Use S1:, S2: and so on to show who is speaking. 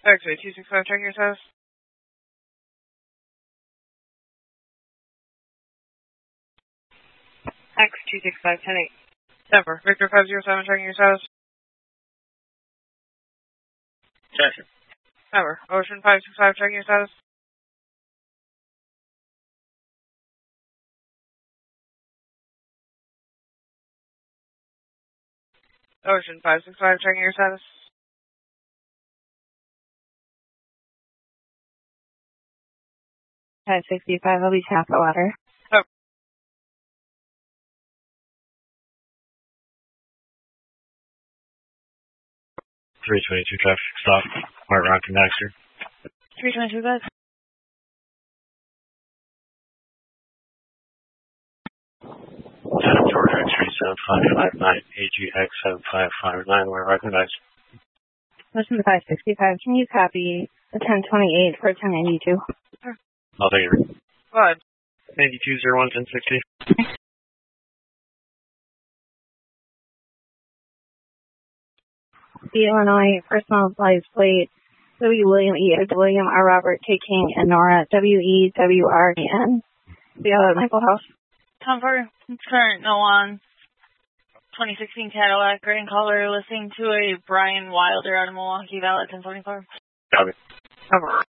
S1: X-ray 265, checking your status.
S2: X265, 10-8.
S1: Denver, Victor 507, checking your status.
S3: Checking.
S1: Denver, Ocean 565, checking your status. Ocean 565, checking your status.
S2: I'll be half the water.
S3: 322 traffic stop. Mark Rocky Baxter.
S2: 322, guys.
S3: Georgia X-ray 7559, AGX 7559, Mark Rocky Baxter.
S2: Listen to 565. Can you copy the 1028 for 1092?
S3: I'll take it.
S1: Go ahead.
S3: 9201 1060.
S2: The Illinois personal license plate W. William E. William R. Robert K. King and Nora WEWRN. The other Michael House.
S4: Comfort, current no on 2016 Cadillac gray in color, listening to a Brian Wilder out of Milwaukee Valley 1024.
S3: Copy.
S1: Denver.